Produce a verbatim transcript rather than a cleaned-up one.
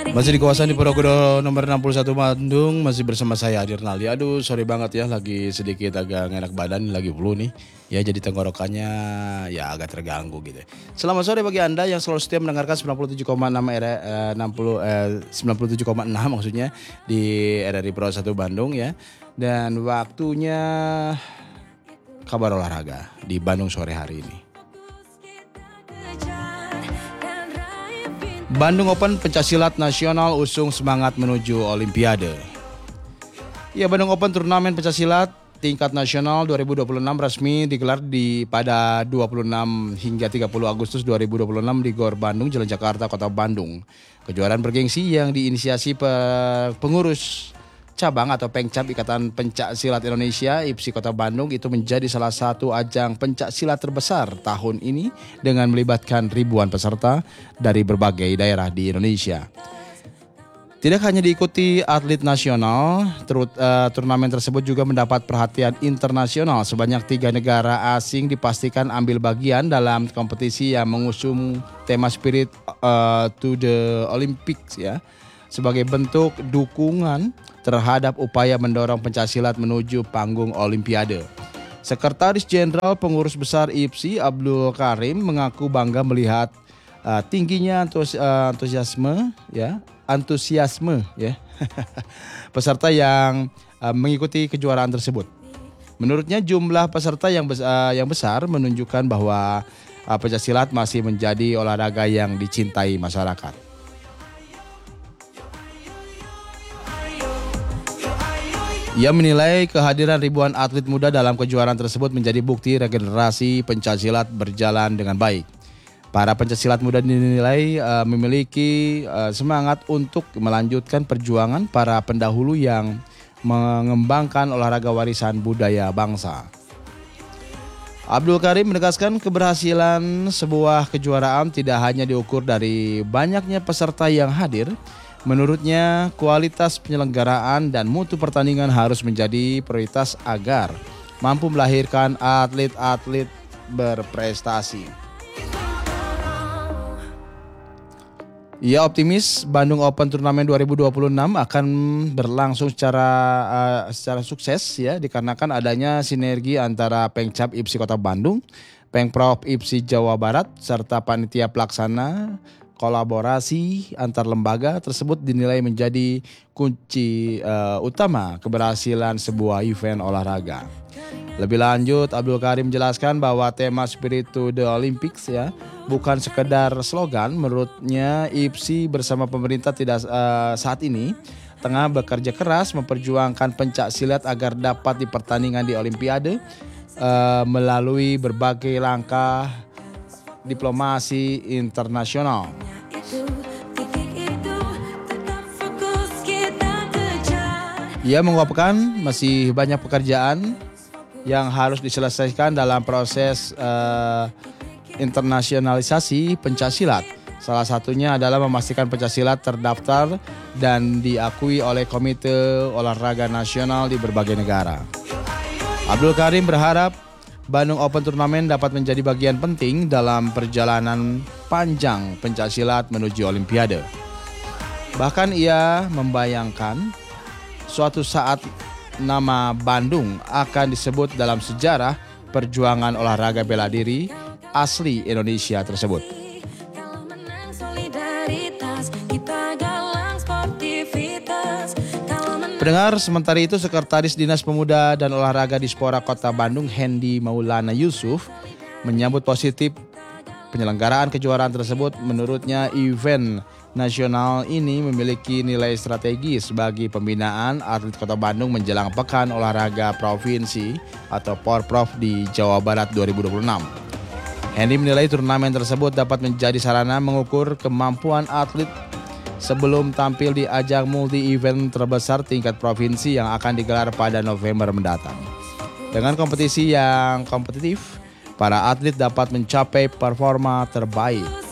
Masih dikuasai di Purwokerto nomor enam puluh satu Bandung. Masih bersama saya Adir Nali. Aduh sorry banget ya, lagi sedikit agak enak badan, lagi flu nih. Ya jadi tenggorokannya ya agak terganggu gitu. Selamat sore bagi Anda yang selalu setia mendengarkan sembilan puluh tujuh koma enam R eh, enam puluh eh, sembilan puluh tujuh koma enam maksudnya di R R I Pro satu Bandung ya. Dan waktunya kabar olahraga di Bandung sore hari ini. Bandung Open Pencaksilat Nasional usung semangat menuju Olimpiade. Ya, Bandung Open turnamen pencaksilat tingkat nasional dua ribu dua puluh enam resmi digelar di pada dua puluh enam hingga tiga puluh Agustus dua ribu dua puluh enam di Gor Bandung, Jalan Jakarta, Kota Bandung. Kejuaraan bergengsi yang diinisiasi pengurus cabang atau Pengcap Ikatan Pencak Silat Indonesia I P S I Kota Bandung itu menjadi salah satu ajang pencak silat terbesar tahun ini dengan melibatkan ribuan peserta dari berbagai daerah di Indonesia. Tidak hanya diikuti atlet nasional, turut, uh, turnamen tersebut juga mendapat perhatian internasional. Sebanyak tiga negara asing dipastikan ambil bagian dalam kompetisi yang mengusung tema Spirit uh, to the Olympics ya, sebagai bentuk dukungan terhadap upaya mendorong pencaksilat menuju panggung Olimpiade. Sekretaris Jenderal Pengurus Besar I P S I Abdul Karim mengaku bangga melihat uh, tingginya antus, uh, antusiasme ya, antusiasme ya peserta yang uh, mengikuti kejuaraan tersebut. Menurutnya jumlah peserta yang bes- uh, yang besar menunjukkan bahwa uh, pencaksilat masih menjadi olahraga yang dicintai masyarakat. Ia menilai kehadiran ribuan atlet muda dalam kejuaraan tersebut menjadi bukti regenerasi pencaksilat berjalan dengan baik. Para pencaksilat muda dinilai uh, memiliki uh, semangat untuk melanjutkan perjuangan para pendahulu yang mengembangkan olahraga warisan budaya bangsa. Abdul Karim menegaskan keberhasilan sebuah kejuaraan tidak hanya diukur dari banyaknya peserta yang hadir. Menurutnya, kualitas penyelenggaraan dan mutu pertandingan harus menjadi prioritas agar mampu melahirkan atlet-atlet berprestasi. Ia optimis Bandung Open Turnamen dua ribu dua puluh enam akan berlangsung secara uh, secara sukses ya, dikarenakan adanya sinergi antara Pengcap I P S I Kota Bandung, Pengprov I P S I Jawa Barat serta panitia pelaksana. Kolaborasi antar lembaga tersebut dinilai menjadi kunci uh, utama keberhasilan sebuah event olahraga. Lebih lanjut, Abdul Karim menjelaskan bahwa tema Spirit to the Olympics ya bukan sekedar slogan. Menurutnya I P S I bersama pemerintah tidak uh, saat ini tengah bekerja keras memperjuangkan pencak silat agar dapat dipertandingkan di Olimpiade uh, melalui berbagai langkah diplomasi internasional. Ia mengungkapkan masih banyak pekerjaan yang harus diselesaikan dalam proses uh, internasionalisasi pencaksilat. Salah satunya adalah memastikan pencaksilat terdaftar dan diakui oleh Komite Olahraga Nasional di berbagai negara. Abdul Karim berharap Bandung Open Turnamen dapat menjadi bagian penting dalam perjalanan panjang pencaksilat menuju Olimpiade. Bahkan ia membayangkan suatu saat nama Bandung akan disebut dalam sejarah perjuangan olahraga bela diri asli Indonesia tersebut. Pendengar, sementara itu Sekretaris Dinas Pemuda dan Olahraga Dispora Kota Bandung Hendy Maulana Yusuf menyambut positif penyelenggaraan kejuaraan tersebut. Menurutnya event nasional ini memiliki nilai strategis bagi pembinaan atlet Kota Bandung menjelang Pekan Olahraga Provinsi atau Porprov di Jawa Barat dua ribu dua puluh enam. Hendy menilai turnamen tersebut dapat menjadi sarana mengukur kemampuan atlet sebelum tampil di ajang multi-event terbesar tingkat provinsi yang akan digelar pada November mendatang. Dengan kompetisi yang kompetitif, para atlet dapat mencapai performa terbaik.